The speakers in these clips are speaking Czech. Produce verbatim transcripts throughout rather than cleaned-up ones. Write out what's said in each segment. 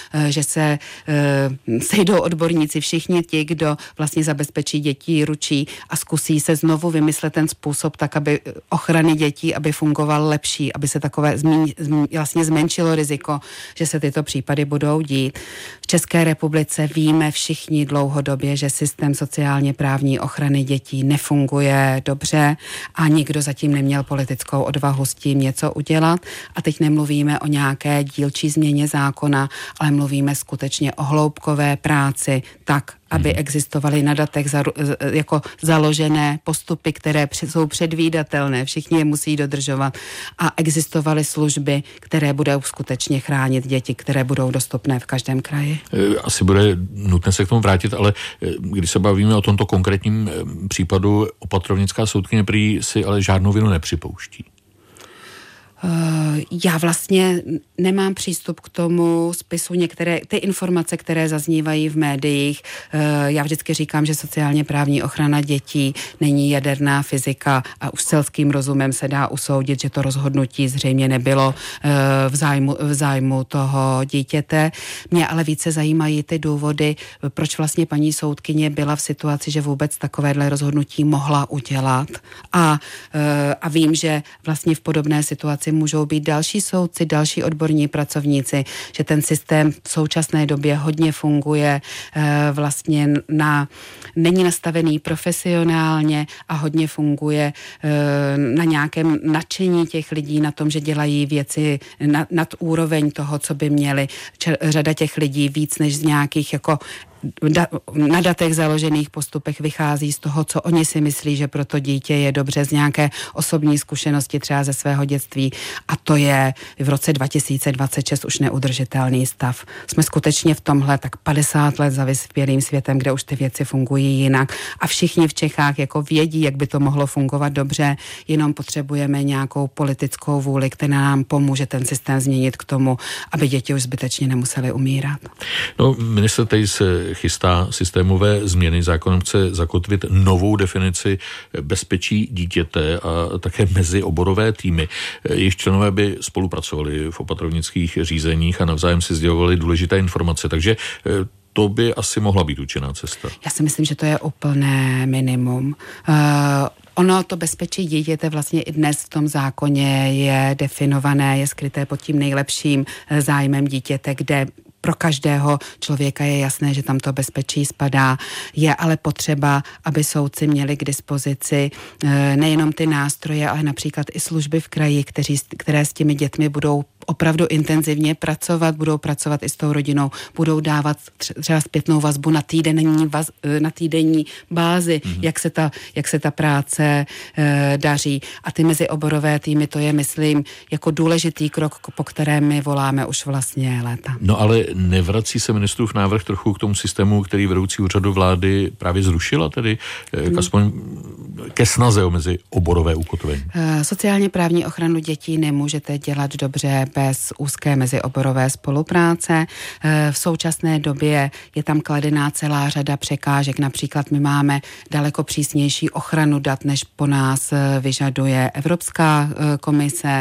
že se sejdou odborníci, všichni ti, kdo vlastně zabezpečí děti, ručí a zkusí se znovu vymyslet ten způsob tak, aby ochrany dětí, aby fungoval lepší, aby se takové zmíň, vlastně zmenšilo riziko, že se tyto případy budou dít. V České republice víme všichni dlouhodobě, že systém sociálně právní ochrany dětí nefunguje dobře a nikdo zatím neměl politickou odvahu s tím něco udělat. A teď nemluvíme o nějaké dílčí změně zákona, ale mluvíme skutečně o hloubkové práci tak, aby existovaly na datech za, jako založené postupy, které jsou předvídatelné, všichni je musí dodržovat a existovaly služby, které budou skutečně chránit děti, které budou dostupné v každém kraji. Asi bude nutné se k tomu vrátit, ale když se bavíme o tomto konkrétním případu, opatrovnická soudkyně prý si ale žádnou vinu nepřipouští. Já vlastně nemám přístup k tomu spisu, některé ty informace, které zaznívají v médiích. Já vždycky říkám, že sociálně právní ochrana dětí není jaderná fyzika a už selským rozumem se dá usoudit, že to rozhodnutí zřejmě nebylo v zájmu, v zájmu toho dítěte. Mě ale více zajímají ty důvody, proč vlastně paní soudkyně byla v situaci, že vůbec takovéhle rozhodnutí mohla udělat. A, a vím, že vlastně v podobné situaci můžou být další soudci, další odborní pracovníci, že ten systém v současné době hodně funguje, vlastně na, není nastavený profesionálně a hodně funguje na nějakém nadšení těch lidí, na tom, že dělají věci nad, nad úroveň toho, co by měli. Řada těch lidí víc než z nějakých jako na datech založených postupech vychází z toho, co oni si myslí, že pro to dítě je dobře, z nějaké osobní zkušenosti třeba ze svého dětství a to je v roce dva tisíce dvacet šest už neudržitelný stav. Jsme skutečně v tomhle tak padesát let za vyspělým světem, kde už ty věci fungují jinak a všichni v Čechách jako vědí, jak by to mohlo fungovat dobře, jenom potřebujeme nějakou politickou vůli, která nám pomůže ten systém změnit k tomu, aby děti už zbytečně nemusely umírat. No, ministr tady se chystá systémové změny. Zákonem chce zakotvit novou definici bezpečí dítěte a také mezioborové týmy. Jejich členové by spolupracovali v opatrovnických řízeních a navzájem si sdělovali důležité informace. Takže to by asi mohla být účinná cesta. Já si myslím, že to je úplné minimum. Uh, Ono, to bezpečí dítěte vlastně i dnes v tom zákoně je definované, je skryté pod tím nejlepším zájmem dítěte, kde pro každého člověka je jasné, že tam to bezpečí spadá. Je ale potřeba, aby soudci měli k dispozici nejenom ty nástroje, ale například i služby v kraji, kteří, které s těmi dětmi budou opravdu intenzivně pracovat, budou pracovat i s tou rodinou, budou dávat třeba zpětnou vazbu na týdenní, vaz, na týdenní bázi, mm-hmm. jak se ta, jak se ta práce e, daří. A ty mezioborové týmy, to je, myslím, jako důležitý krok, po kterém my voláme už vlastně léta. No ale nevrací se ministrův návrh trochu k tomu systému, který vedoucí úřadu vlády právě zrušila, tedy k aspoň ke snaze o mezioborové ukotvení? E, sociálně právní ochranu dětí nemůžete dělat dobře bez úzké mezioborové spolupráce. V současné době je tam kladená celá řada překážek. Například my máme daleko přísnější ochranu dat, než po nás vyžaduje Evropská komise.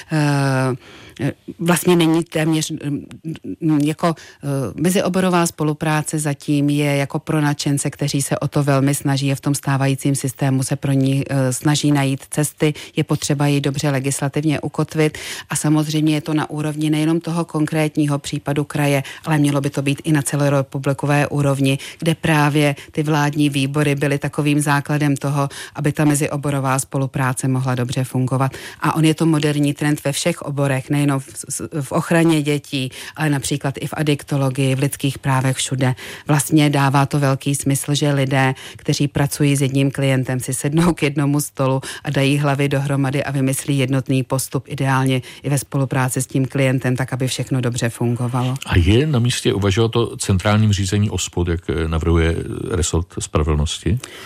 Vlastně není téměř jako mezioborová spolupráce zatím je jako pro nadšence, kteří se o to velmi snaží a v tom stávajícím systému se pro ní snaží najít cesty. Je potřeba ji dobře legislativně ukotvit a samozřejmě je to na úrovni nejenom toho konkrétního případu kraje, ale mělo by to být i na celorepublikové úrovni, kde právě ty vládní výbory byly takovým základem toho, aby ta mezioborová spolupráce mohla dobře fungovat. A on je to moderní trend ve všech oborech, nejenom v, v ochraně dětí, ale například i v adiktologii, v lidských právech, všude. Vlastně dává to velký smysl, že lidé, kteří pracují s jedním klientem, si sednou k jednomu stolu a dají hlavy dohromady a vymyslí jednotný postup, ideálně i ve spolupráci s tím klientem, tak aby všechno dobře fungovalo. A je na místě uvažovat o centrálním řízení OSPOD, jak navrhuje resort spravedlnosti?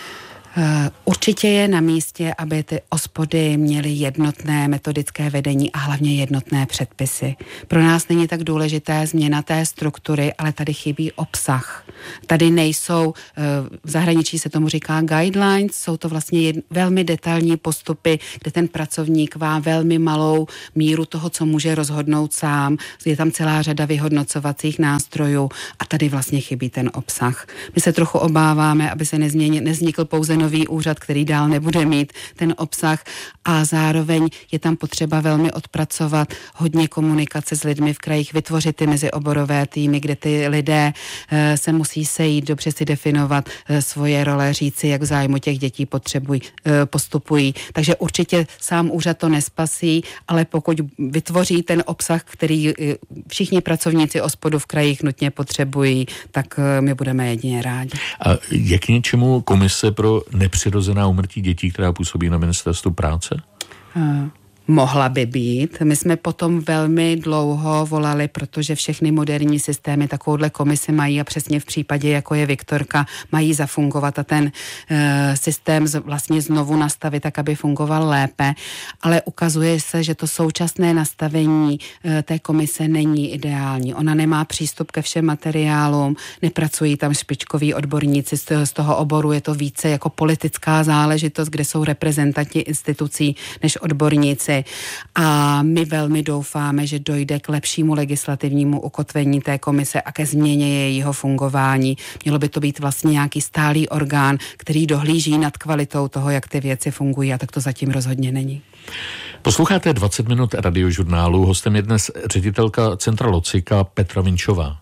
Určitě je na místě, aby ty ospody měly jednotné metodické vedení a hlavně jednotné předpisy. Pro nás není tak důležité změna té struktury, ale tady chybí obsah. Tady nejsou, v zahraničí se tomu říká guidelines, jsou to vlastně jed, velmi detailní postupy, kde ten pracovník má velmi malou míru toho, co může rozhodnout sám. Je tam celá řada vyhodnocovacích nástrojů a tady vlastně chybí ten obsah. My se trochu obáváme, aby se nezměnil, neznikl pouze nový úřad, který dál nebude mít ten obsah a zároveň je tam potřeba velmi odpracovat hodně komunikace s lidmi v krajích, vytvořit ty mezioborové týmy, kde ty lidé e, se musí sejít, dobře si definovat e, svoje role, říci, jak v zájmu těch dětí potřebují, e, postupují. Takže určitě sám úřad to nespasí, ale pokud vytvoří ten obsah, který e, všichni pracovníci OSPODu v krajích nutně potřebují, tak e, my budeme jedině rádi. A je k něčemu komise pro nepřirozená úmrtí dětí, která působí na Ministerstvu práce? Uh. Mohla by být. My jsme potom velmi dlouho volali, protože všechny moderní systémy takovouhle komisi mají a přesně v případě, jako je Viktorka, mají zafungovat a ten e, systém z, vlastně znovu nastavit tak, aby fungoval lépe. Ale ukazuje se, že to současné nastavení e, té komise není ideální. Ona nemá přístup ke všem materiálům, nepracují tam špičkoví odborníci z, z toho oboru, je to více jako politická záležitost, kde jsou reprezentanti institucí než odborníci. A my velmi doufáme, že dojde k lepšímu legislativnímu ukotvení té komise a ke změně jejího fungování. Mělo by to být vlastně nějaký stálý orgán, který dohlíží nad kvalitou toho, jak ty věci fungují, a tak to zatím rozhodně není. Posloucháte dvacet minut radiožurnálu. Hostem je dnes ředitelka Centra Locika Petra Vinčová.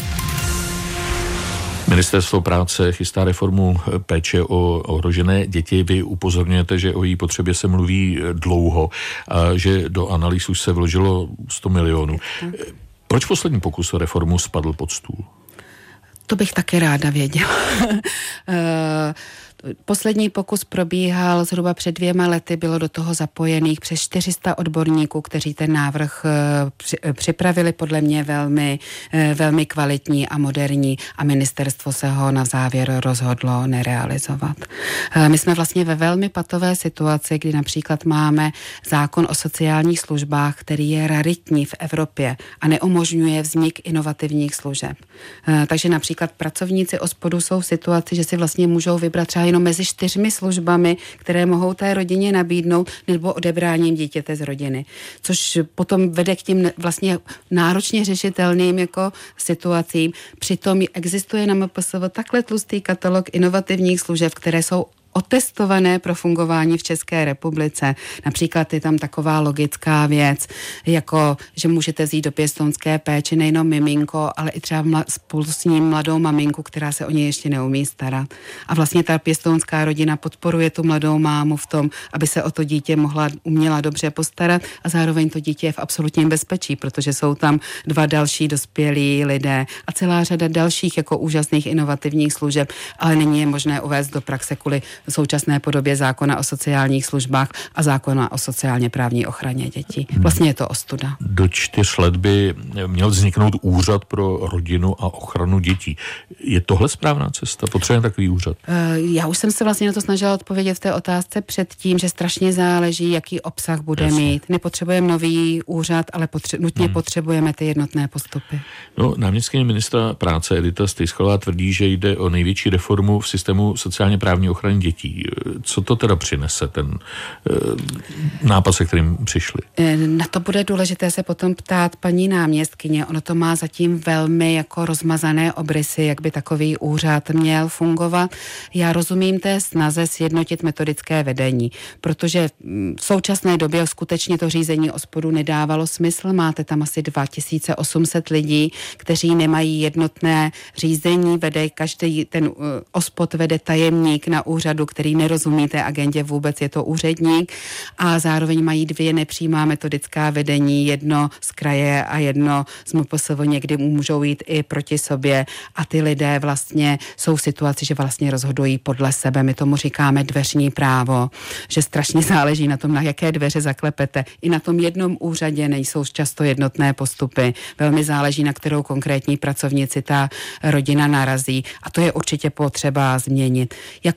Ministerstvo práce chystá reformu péče o ohrožené děti. Vy upozorňujete, že o její potřebě se mluví dlouho a že do analýz už se vložilo sto milionů. Proč poslední pokus o reformu spadl pod stůl? To bych taky ráda věděla. Poslední pokus probíhal zhruba před dvěma lety, bylo do toho zapojených přes čtyři sta odborníků, kteří ten návrh připravili, podle mě velmi, velmi kvalitní a moderní, a ministerstvo se ho na závěr rozhodlo nerealizovat. My jsme vlastně ve velmi patové situaci, kdy například máme zákon o sociálních službách, který je raritní v Evropě a neumožňuje vznik inovativních služeb. Takže například pracovníci OSPODu jsou v situaci, že si vlastně můžou vybrat třeba jenom mezi čtyřmi službami, které mohou té rodině nabídnout, nebo odebráním dítěte z rodiny. Což potom vede k tím vlastně náročně řešitelným jako situacím. Přitom existuje na M P S V takhle tlustý katalog inovativních služeb, které jsou otestované pro fungování v České republice. Například je tam taková logická věc, jako že můžete vzít do pěstounské péče nejenom miminko, ale i třeba mla, spolu s ním mladou maminku, která se o něj ještě neumí starat. A vlastně ta pěstounská rodina podporuje tu mladou mámu v tom, aby se o to dítě mohla uměla dobře postarat, a zároveň to dítě je v absolutním bezpečí, protože jsou tam dva další dospělí lidé a celá řada dalších jako úžasných inovativních služeb, ale není je možné uvést do praxe kvůli v současné podobě zákona o sociálních službách a zákona o sociálně právní ochraně dětí. Vlastně je to ostuda. Do čtyř let by měl vzniknout úřad pro rodinu a ochranu dětí. Je tohle správná cesta? Potřebujeme takový úřad? Já už jsem se vlastně na to snažila odpovědět v té otázce předtím, že strašně záleží, jaký obsah bude Jasně. mít. Nepotřebujeme nový úřad, ale potře- nutně hmm. potřebujeme ty jednotné postupy. No, náměstkyně ministra práce Edita Stejskalová tvrdí, že jde o největší reformu v systému sociálně právní ochrany dětí. Co to teda přinese, ten e, nápad, se kterým přišli? Na to bude důležité se potom ptát paní náměstkyně. Ono to má zatím velmi jako rozmazané obrysy, jak by takový úřad měl fungovat. Já rozumím té snaze sjednotit metodické vedení, protože v současné době skutečně to řízení OSPODu nedávalo smysl. Máte tam asi dva tisíce osm set lidí, kteří nemají jednotné řízení, vede každý ten OSPOD vede tajemník na úřadu, který nerozumí té agendě vůbec, je to úředník, a zároveň mají dvě nepřímá metodická vedení, jedno z kraje a jedno z M P S V, někdy můžou jít i proti sobě, a ty lidé vlastně jsou v situaci, že vlastně rozhodují podle sebe. My tomu říkáme dveřní právo, že strašně záleží na tom, na jaké dveře zaklepete. I na tom jednom úřadě nejsou často jednotné postupy. Velmi záleží, na kterou konkrétní pracovnici ta rodina narazí, a to je určitě potřeba změnit. Jak konkrétně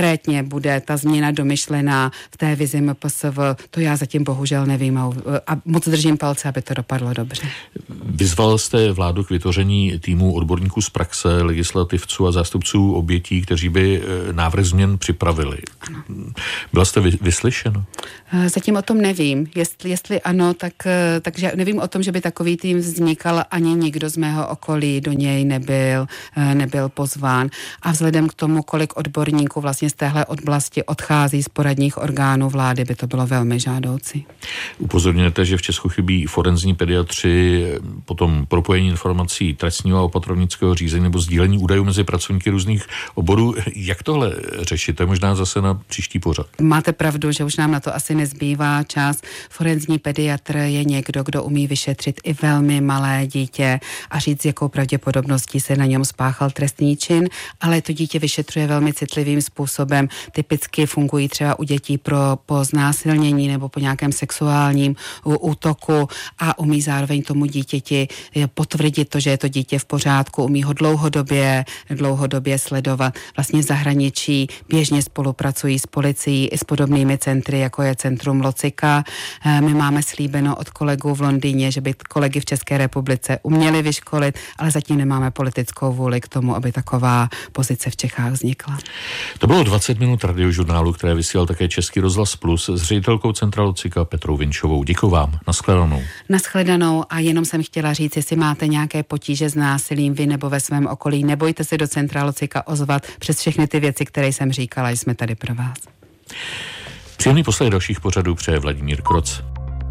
konkrétně bude ta změna domyšlená v té vizi M P S V, to já zatím bohužel nevím a, a moc držím palce, aby to dopadlo dobře. Vyzval jste vládu k vytvoření týmu odborníků z praxe, legislativců a zástupců obětí, kteří by návrh změn připravili. Ano. Byla jste vy, vyslyšena? Zatím o tom nevím. Jestli, jestli ano, tak, takže nevím o tom, že by takový tým vznikal, ani nikdo z mého okolí do něj nebyl, nebyl pozván. A vzhledem k tomu, kolik odborníků vlastně z téhle oblasti odchází z poradních orgánů vlády, by to bylo velmi žádoucí. Upozorňujete, že v Česku chybí forenzní pediatři, potom propojení informací trestního a opatrovnického řízení nebo sdílení údajů mezi pracovníky různých oborů. Jak tohle řešit? To je možná zase na příští pořad. Máte pravdu, že už nám na to asi nezbývá čas. Forenzní pediatr je někdo, kdo umí vyšetřit i velmi malé dítě a říct, jakou pravděpodobností se na něm spáchal trestný čin, ale to dítě vyšetřuje velmi citlivým způsobem. Typicky fungují třeba u dětí pro po znásilnění nebo po nějakém sexuálním útoku a umí zároveň tomu dítěti potvrdit to, že je to dítě v pořádku, umí ho dlouhodobě, dlouhodobě sledovat. Vlastně v zahraničí běžně spolupracují s policií i s podobnými centry, jako je Centrum Locika. My máme slíbeno od kolegů v Londýně, že by kolegy v České republice uměli vyškolit, ale zatím nemáme politickou vůli k tomu, aby taková pozice v Čechách vznikla. To bylo dvacet minut radiožurnálu, které vysílal také Český rozhlas Plus s ředitelkou Centra Locika Petrou Vinčovou. Děkuji vám. Naschledanou. Naschledanou a jenom jsem chtěla říct, jestli máte nějaké potíže s násilím vy nebo ve svém okolí, nebojte se do Centra Locika ozvat přes všechny ty věci, které jsem říkala, jsme tady pro vás. Příjemný poslech dalších pořadů přeje Vladimír Kroc.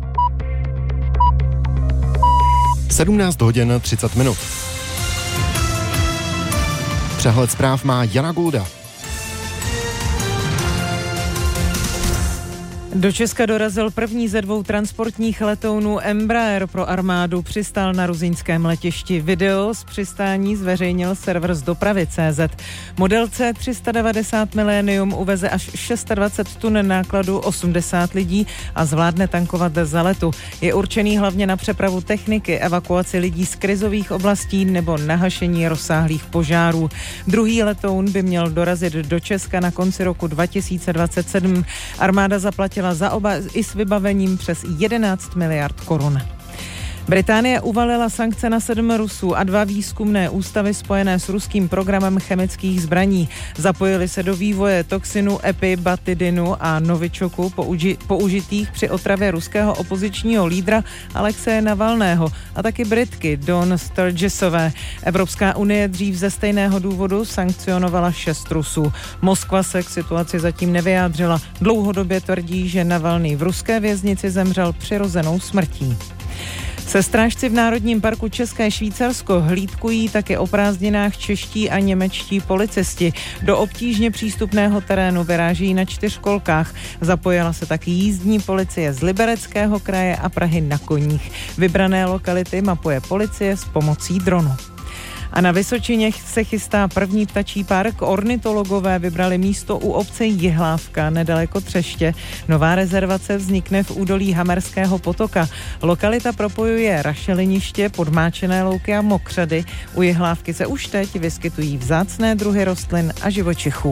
sedmnáct hodin třicet minut. Přehled zpráv má Jana Gulda. Do Česka dorazil první ze dvou transportních letounů Embraer pro armádu, přistál na ruzyňském letišti. Video z přistání zveřejnil server z dopravy tečka cé zet. Model C tři sta devadesát Millennium uveze až dvacet šest tun nákladu, osmdesát lidí a zvládne tankovat za letu. Je určený hlavně na přepravu techniky, evakuaci lidí z krizových oblastí nebo na hašení rozsáhlých požárů. Druhý letoun by měl dorazit do Česka na konci roku dva tisíce dvacet sedm. Armáda zaplatila za oba i s vybavením přes jedenáct miliard korun. Británie uvalila sankce na sedm Rusů a dva výzkumné ústavy spojené s ruským programem chemických zbraní. Zapojili se do vývoje toxinu epibatidinu a novičoku použi- použitých při otravě ruského opozičního lídra Alexeje Navalného a taky Britky Dawn Sturgisové. Evropská unie dřív ze stejného důvodu sankcionovala šest Rusů. Moskva se k situaci zatím nevyjádřila. Dlouhodobě tvrdí, že Navalný v ruské věznici zemřel přirozenou smrtí. Se strážci v Národním parku České Švýcarsko hlídkují také o prázdninách čeští a němečtí policisti. Do obtížně přístupného terénu vyráží na čtyřkolkách. Zapojila se taky jízdní policie z Libereckého kraje a Prahy na koních. Vybrané lokality mapuje policie s pomocí dronu. A na Vysočině se chystá první ptačí park. Ornitologové vybrali místo u obce Jihlávka nedaleko Třeště. Nová rezervace vznikne v údolí Hamerského potoka. Lokalita propojuje rašeliniště, podmáčené louky a mokřady. U Jihlávky se už teď vyskytují vzácné druhy rostlin a živočichů.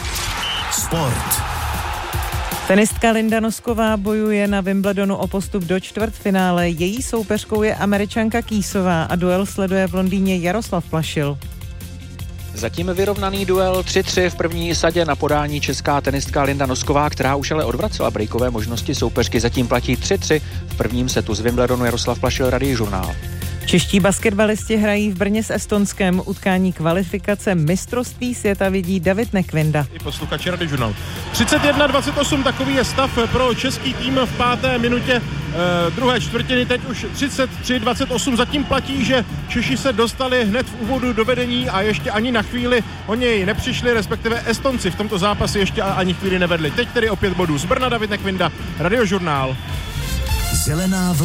Sport. Tenistka Linda Nosková bojuje na Wimbledonu o postup do čtvrtfinále. Její soupeřkou je Američanka Keysová a duel sleduje v Londýně Jaroslav Plašil. Zatím vyrovnaný duel tři tři v první sadě na podání česká tenistka Linda Nosková, která už ale odvracela breakové možnosti soupeřky. Zatím platí tři tři v prvním setu z Wimbledonu. Jaroslav Plašil, Radiožurnál. Čeští basketbalisti hrají v Brně s Estonskem. Utkání kvalifikace mistrovství světa vidí David Nekvinda. I posluchači Radiožurnálu. třicet jedna dvacet osm, takový je stav pro český tým v páté minutě eh, druhé čtvrtiny. Teď už třicet tři dvacet osm. Zatím platí, že Češi se dostali hned v úvodu do vedení a ještě ani na chvíli o něj nepřišli, respektive Estonci v tomto zápase ještě ani chvíli nevedli. Teď tedy opět bodů z Brna, David Nekvinda, Radiožurnál. Zelená vlna.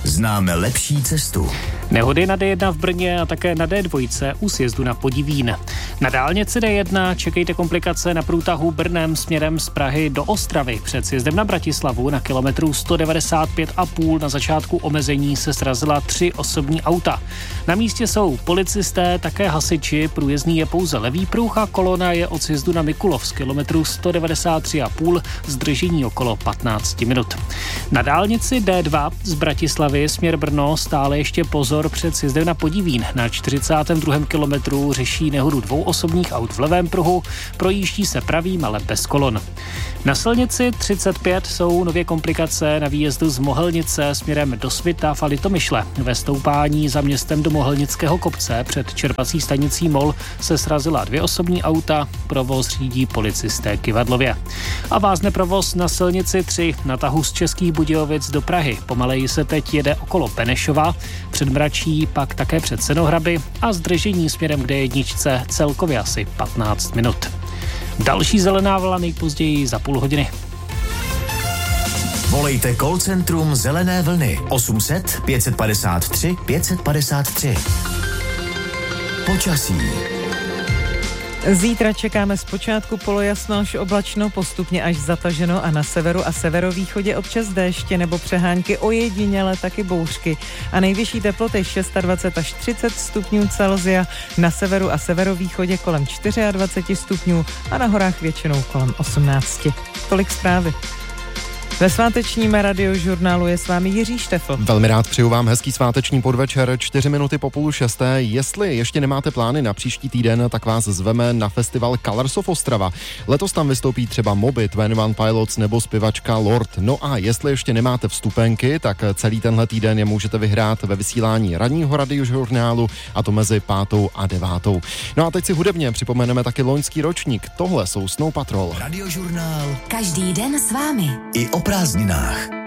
Známe lepší cestu. Nehody na D jedna v Brně a také na D dva u sjezdu na Podivín. Na dálnici D jedna čekejte komplikace na průtahu Brnem směrem z Prahy do Ostravy. Před sjezdem na Bratislavu na kilometru sto devadesát pět a půl na začátku omezení se srazila tři osobní auta. Na místě jsou policisté, také hasiči, průjezdný je pouze levý pruh a kolona je od sjezdu na Mikulov z kilometru sto devadesát tři a půl, zdržení okolo patnáct minut. Na dálnici D dva z Bratislavy směr Brno stále ještě pozor před sjezdem na Podivín. Na čtyřicátém druhém kilometru řeší nehodu dvou osobních aut v levém pruhu, projíždí se pravým, ale bez kolon. Na silnici třicet pět jsou nově komplikace na výjezdu z Mohelnice směrem do Svitav a Litomyšle. Ve stoupání za městem do Mohelnického kopce před čerpací stanicí Mol se srazila dvě osobní auta, provoz řídí policisté Kyvadlově. A vázne provoz na silnici tři na tahu z Českých Budějovic do Prahy. Pomaleji se teď jede okolo Benešova, před Mračí, pak také před Senohraby a zdržení směrem k D jedna celkově asi patnáct minut. Další zelená vlna nejpozději za půl hodiny. Volejte call centrum Zelené vlny osm set pět padesát tři pět padesát tři. Počasí. Zítra čekáme zpočátku polojasno až oblačno, postupně až zataženo a na severu a severovýchodě občas déště nebo přehánky, ojediněle taky bouřky. A nejvyšší teploty dvacet šest až třicet stupňů Celsia, na severu a severovýchodě kolem dvacet čtyři stupňů a na horách většinou kolem osmnáct. Tolik zprávy. Ve svátečním radiožurnálu je s vámi Jiří Štefl. Velmi rád přeju vám hezký sváteční podvečer, čtyři minuty po půl šesté. Jestli ještě nemáte plány na příští týden, tak vás zveme na festival Colors of Ostrava. Letos tam vystoupí třeba Moby, dvacet jedna Pilots nebo zpěvačka Lord. No a jestli ještě nemáte vstupenky, tak celý tenhle týden je můžete vyhrát ve vysílání ranního radiožurnálu, a to mezi pátou a devátou. No a teď si hudebně připomeneme taky loňský ročník. Tohle jsou Snow Patrol. Radiožurnál. Každý den s vámi. I o prázdninách.